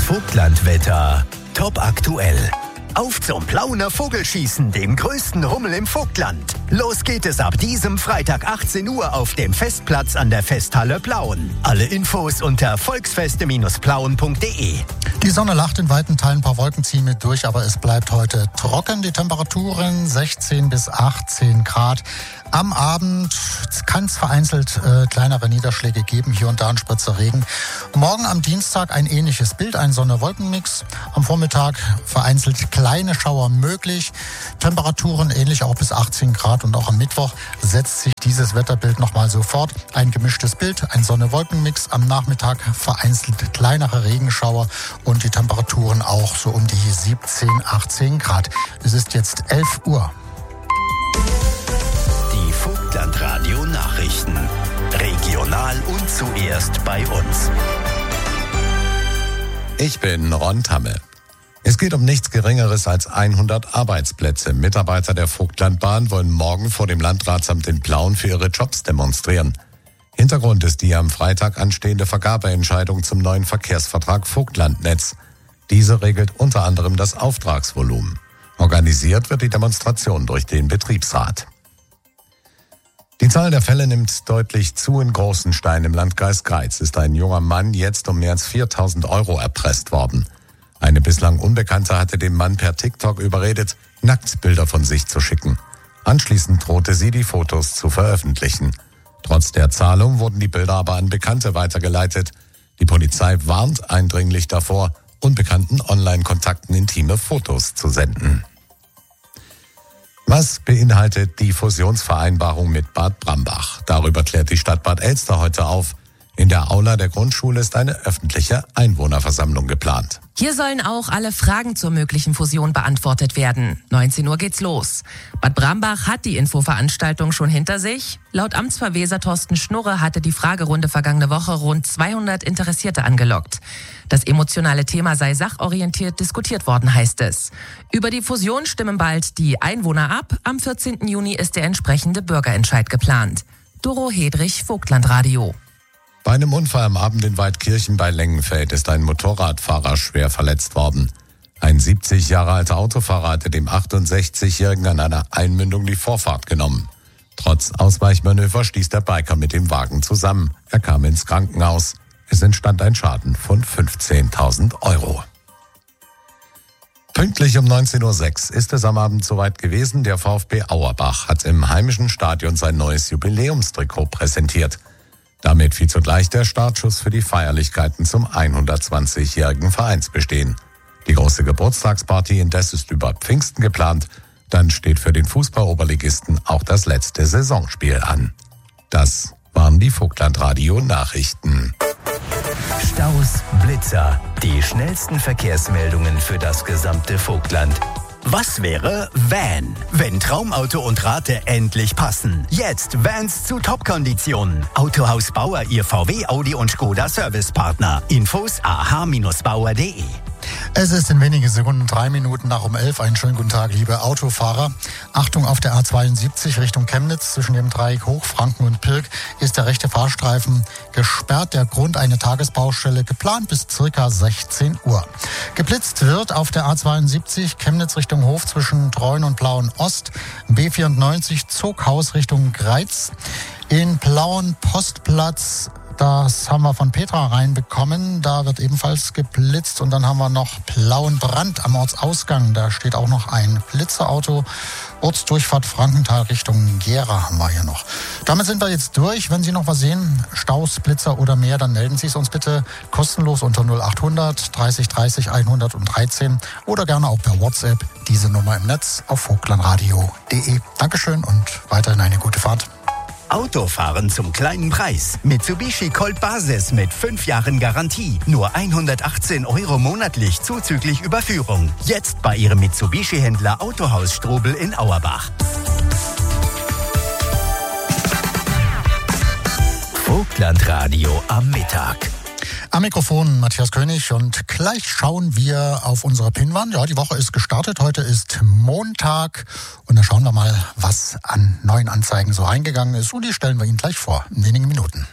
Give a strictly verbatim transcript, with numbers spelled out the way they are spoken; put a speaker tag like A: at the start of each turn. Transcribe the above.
A: Vogtlandwetter top aktuell. Auf zum Plauner Vogelschießen, dem größten Rummel im Vogtland. Los geht es ab diesem Freitag achtzehn Uhr auf dem Festplatz an der Festhalle Plauen. Alle Infos unter volksfeste plauen punkt de.
B: Die Sonne lacht in weiten Teilen, ein paar Wolken ziehen mit durch, aber es bleibt heute trocken. Die Temperaturen sechzehn bis achtzehn Grad. Am Abend kann es vereinzelt äh, kleinere Niederschläge geben, hier und da ein Spritzer Regen. Morgen am Dienstag ein ähnliches Bild, ein Sonne-Wolken-Mix. Am Vormittag vereinzelt kleine Schauer möglich. Temperaturen ähnlich auch bis achtzehn Grad. Und auch am Mittwoch setzt sich dieses Wetterbild nochmal so fort. Ein gemischtes Bild, ein Sonne-Wolken-Mix. Am Nachmittag vereinzelt kleinere Regenschauer und die Temperaturen auch so um die siebzehn, achtzehn Grad. Es ist jetzt elf Uhr.
A: Die Vogtlandradio Nachrichten. Regional und zuerst bei uns.
C: Ich bin Ron Tamme. Es geht um nichts Geringeres als hundert Arbeitsplätze. Mitarbeiter der Vogtlandbahn wollen morgen vor dem Landratsamt in Plauen für ihre Jobs demonstrieren. Hintergrund ist die am Freitag anstehende Vergabeentscheidung zum neuen Verkehrsvertrag Vogtlandnetz. Diese regelt unter anderem das Auftragsvolumen. Organisiert wird die Demonstration durch den Betriebsrat. Die Zahl der Fälle nimmt deutlich zu. In Großenstein im Landkreis Greiz ist ein junger Mann jetzt um mehr als viertausend Euro erpresst worden. Eine bislang Unbekannte hatte den Mann per TikTok überredet, Nacktbilder von sich zu schicken. Anschließend drohte sie, die Fotos zu veröffentlichen. Trotz der Zahlung wurden die Bilder aber an Bekannte weitergeleitet. Die Polizei warnt eindringlich davor, unbekannten Online-Kontakten intime Fotos zu senden. Was beinhaltet die Fusionsvereinbarung mit Bad Brambach? Darüber klärt die Stadt Bad Elster heute auf. In der Aula der Grundschule ist eine öffentliche Einwohnerversammlung geplant.
D: Hier sollen auch alle Fragen zur möglichen Fusion beantwortet werden. neunzehn Uhr geht's los. Bad Brambach hat die Infoveranstaltung schon hinter sich. Laut Amtsverweser Thorsten Schnurre hatte die Fragerunde vergangene Woche rund zweihundert Interessierte angelockt. Das emotionale Thema sei sachorientiert diskutiert worden, heißt es. Über die Fusion stimmen bald die Einwohner ab. Am vierzehnten Juni ist der entsprechende Bürgerentscheid geplant. Doro Hedrich, Vogtlandradio.
C: Bei einem Unfall am Abend in Waldkirchen bei Lengenfeld ist ein Motorradfahrer schwer verletzt worden. Ein siebzig Jahre alter Autofahrer hatte dem achtundsechzigjährigen an einer Einmündung die Vorfahrt genommen. Trotz Ausweichmanöver stieß der Biker mit dem Wagen zusammen. Er kam ins Krankenhaus. Es entstand ein Schaden von fünfzehntausend Euro. Pünktlich um neunzehn Uhr sechs ist es am Abend soweit gewesen. Der VfB Auerbach hat im heimischen Stadion sein neues Jubiläumstrikot präsentiert. Damit fiel zugleich der Startschuss für die Feierlichkeiten zum hundertzwanzigjährigen Vereinsbestehen. Die große Geburtstagsparty indes ist über Pfingsten geplant. Dann steht für den Fußball-Oberligisten auch das letzte Saisonspiel an. Das waren die Vogtlandradio-Nachrichten.
A: Staus, Blitzer, die schnellsten Verkehrsmeldungen für das gesamte Vogtland. Was wäre Van, wenn Traumauto und Rate endlich passen? Jetzt Vans zu Top-Konditionen. Autohaus Bauer, Ihr V W, Audi und Skoda Servicepartner. Infos a h bauer punkt de.
B: Es ist in wenigen Sekunden drei Minuten nach um elf. Einen schönen guten Tag, liebe Autofahrer. Achtung, auf der A zweiundsiebzig Richtung Chemnitz zwischen dem Dreieck Hochfranken und Pirk ist der rechte Fahrstreifen gesperrt. Der Grund eine Tagesbaustelle, geplant bis circa sechzehn Uhr. Geblitzt wird auf der A zweiundsiebzig Chemnitz Richtung Hof zwischen Treuen und Plauen Ost, B vierundneunzig Zughaus Richtung Greiz, in Plauen Postplatz. Das haben wir von Petra reinbekommen. Da wird ebenfalls geblitzt. Und dann haben wir noch Plauenbrand am Ortsausgang. Da steht auch noch ein Blitzerauto. Ortsdurchfahrt Frankenthal Richtung Gera haben wir hier noch. Damit sind wir jetzt durch. Wenn Sie noch was sehen, Staus, Blitzer oder mehr, dann melden Sie es uns bitte kostenlos unter null achthundert dreißig dreißig hundertdreizehn oder gerne auch per WhatsApp. Diese Nummer im Netz auf vogtlandradio punkt de. Dankeschön und weiterhin eine gute Fahrt.
A: Autofahren zum kleinen Preis. Mitsubishi Colt Basis mit fünf Jahren Garantie. Nur hundertachtzehn Euro monatlich zuzüglich Überführung. Jetzt bei Ihrem Mitsubishi-Händler Autohaus Strobel in Auerbach. Vogtlandradio am Mittag.
B: Am Mikrofon Matthias König und gleich schauen wir auf unsere Pinwand. Ja, die Woche ist gestartet. Heute ist Montag und da schauen wir mal, was an neuen Anzeigen so reingegangen ist. Und die stellen wir Ihnen gleich vor in wenigen Minuten.